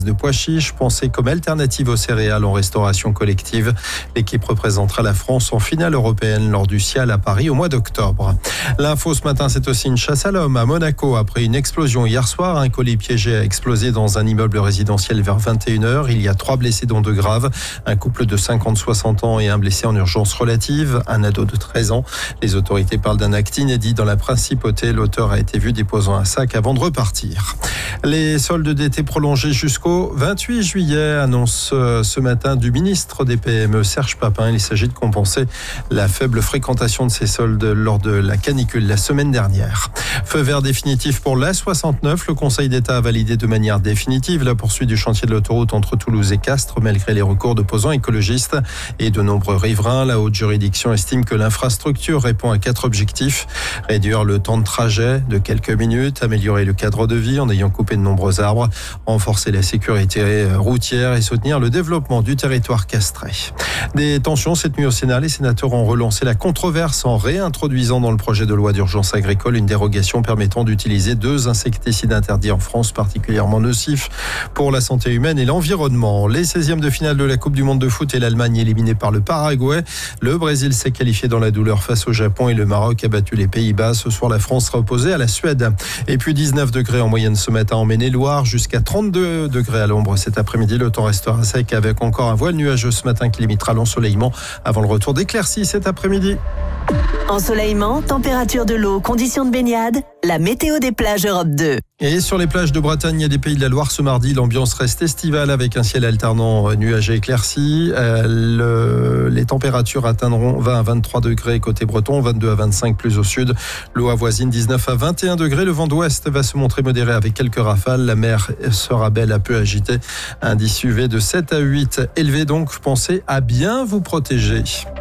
de pois chiches pensés comme alternative aux céréales en restauration collective. L'équipe représentera la France en finale européenne lors du Cial à Paris au mois d'octobre. L'info ce matin, c'est aussi une chasse à l'homme à Monaco. Après une explosion hier soir, un colis piégé a explosé dans un immeuble résidentiel vers 21h. Il y a 3 blessés dont 2 graves. Un couple de 50-60 ans et un blessé en urgence relative, un ado de 13 ans. Les autorités parlent d'un acte inédit dans la principauté. L'auteur a été vu déposant un sac avant de repartir. Les soldes d'été prolongés jusqu'au 28 juillet, annonce ce matin du ministre des PME, Serge Papin. Il s'agit de compenser la faible fréquentation de ces soldes lors de la canicule la semaine dernière. Feu vert définitif pour l'A69. Le Conseil d'État a validé de manière définitive la poursuite du chantier de l'autoroute entre Toulouse et Castres, malgré les recours d'opposants écologistes et de nombreux riverains. La haute juridiction estime que l'infrastructure répond à 4 objectifs. Réduire le temps de trajet de quelques minutes, améliorer le cadre de vie en ayant coupé de nombreux arbres, renforcer la sécurité routière et soutenir le développement du territoire castré. Des tensions cette nuit au Sénat. Les sénateurs ont relancé la controverse en réintroduisant dans le projet de loi d'urgence agricole une dérogation permettant d'utiliser 2 insecticides interdits en France, particulièrement nocifs pour la santé humaine et l'environnement. Les 16e de finale de la Coupe du Monde de foot et l'Allemagne éliminée par le Paraguay. Le Brésil s'est qualifié dans la douleur face au Japon et le Maroc a battu les Pays-Bas. Ce soir, la France sera opposée à la Suède. Et puis 19 degrés en moyenne ce matin en Maine-et-Loire, jusqu'à 32 degrés à l'ombre cet après-midi. Le temps restera sec avec encore un voile nuageux ce matin qui limitera l'ensoleillement avant le retour d'éclaircies cet après-midi. Ensoleillement, température de l'eau, conditions de baignade, la météo des plages Europe 2. Et sur les plages de Bretagne et des Pays de la Loire ce mardi, l'ambiance reste estivale avec un ciel alternant nuageux éclairci. Les températures atteindront 20 à 23 degrés côté breton, 22 à 25 plus au sud. L'eau avoisine 19 à 21 degrés. Le vent d'ouest va se montrer modéré avec quelques rafales. La mer sera belle à peu agitée. Indice UV de 7 à 8 élevé donc. Pensez à bien vous protéger.